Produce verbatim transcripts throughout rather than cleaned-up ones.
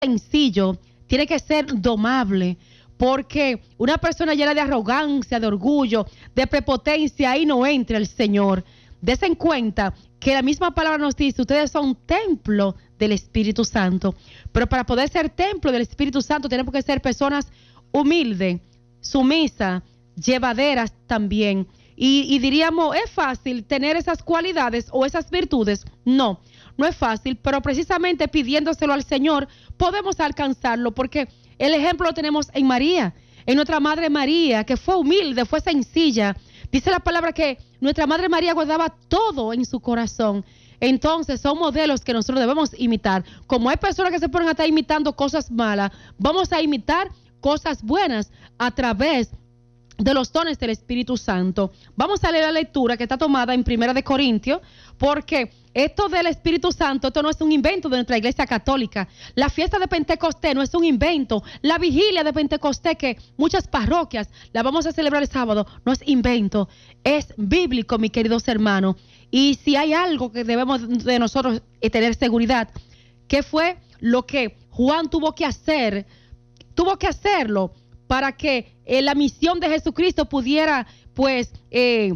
sencillo tiene que ser domable, porque una persona llena de arrogancia, de orgullo, de prepotencia, ahí no entra el Señor. Dese en cuenta que la misma palabra nos dice, ustedes son templo del Espíritu Santo, pero para poder ser templo del Espíritu Santo tenemos que ser personas humildes, sumisas, llevaderas también. Y, y diríamos, ¿es fácil tener esas cualidades o esas virtudes? No, no es fácil, pero precisamente pidiéndoselo al Señor podemos alcanzarlo, porque el ejemplo lo tenemos en María, en nuestra Madre María, que fue humilde, fue sencilla. Dice la palabra que nuestra Madre María guardaba todo en su corazón. Entonces son modelos que nosotros debemos imitar. Como hay personas que se ponen a estar imitando cosas malas, vamos a imitar cosas buenas a través de los dones del Espíritu Santo. Vamos a leer la lectura que está tomada en Primera de Corintios, porque esto del Espíritu Santo, esto no es un invento de nuestra iglesia católica. La fiesta de Pentecostés no es un invento. La vigilia de Pentecostés, que muchas parroquias la vamos a celebrar el sábado, no es invento, es bíblico, mis queridos hermanos. Y si hay algo que debemos de nosotros tener seguridad, que fue lo que Juan tuvo que hacer, tuvo que hacerlo para que eh, la misión de Jesucristo pudiera, pues, eh,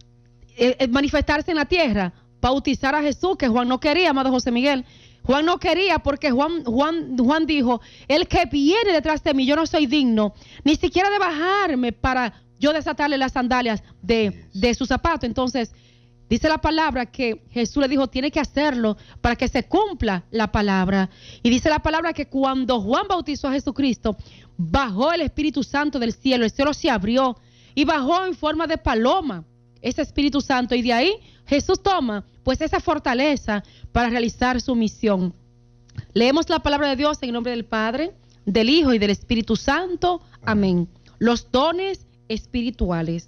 eh, manifestarse en la tierra, bautizar a Jesús, que Juan no quería, amado José Miguel. Juan no quería porque Juan, Juan, Juan dijo, el que viene detrás de mí, yo no soy digno, ni siquiera de bajarme para yo desatarle las sandalias de, de su zapato. Entonces, dice la palabra que Jesús le dijo, tiene que hacerlo para que se cumpla la palabra. Y dice la palabra que cuando Juan bautizó a Jesucristo, bajó el Espíritu Santo del cielo, el cielo se abrió y bajó en forma de paloma ese Espíritu Santo, y de ahí Jesús toma pues esa fortaleza para realizar su misión. Leemos la palabra de Dios en el nombre del Padre, del Hijo y del Espíritu Santo. Amén. Los dones espirituales.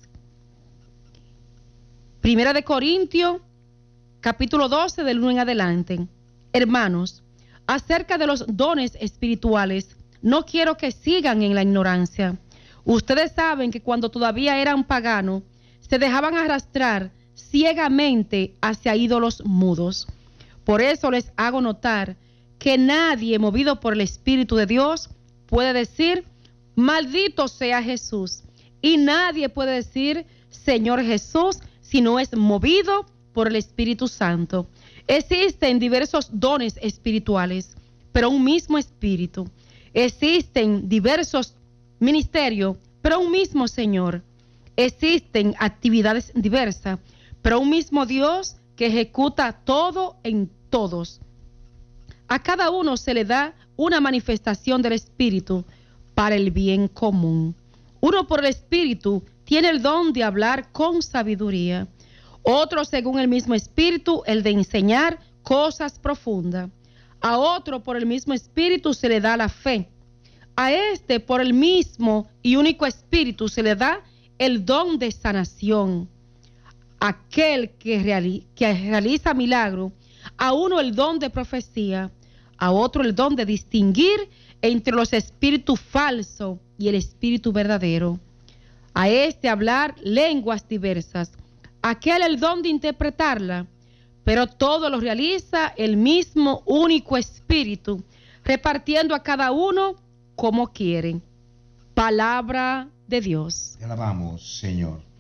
Primera de Corintios, capítulo doce, del uno en adelante. Hermanos, acerca de los dones espirituales, no quiero que sigan en la ignorancia. Ustedes saben que cuando todavía eran paganos, se dejaban arrastrar ciegamente hacia ídolos mudos. Por eso les hago notar que nadie movido por el Espíritu de Dios puede decir, maldito sea Jesús. Y nadie puede decir, Señor Jesús, si no es movido por el Espíritu Santo. Existen diversos dones espirituales, pero un mismo Espíritu. Existen diversos ministerios, pero un mismo Señor. Existen actividades diversas, pero un mismo Dios que ejecuta todo en todos. A cada uno se le da una manifestación del Espíritu para el bien común. Uno por el Espíritu tiene el don de hablar con sabiduría. Otro, según el mismo Espíritu, el de enseñar cosas profundas. A otro, por el mismo Espíritu, se le da la fe. A este, por el mismo y único Espíritu, se le da el don de sanación. Aquel que, reali que realiza milagro, a uno el don de profecía, a otro el don de distinguir entre los espíritus falsos y el espíritu verdadero. A este hablar lenguas diversas, aquel el don de interpretarla, pero todo lo realiza el mismo único Espíritu, repartiendo a cada uno como quiere. Palabra de Dios. Te alabamos, Señor.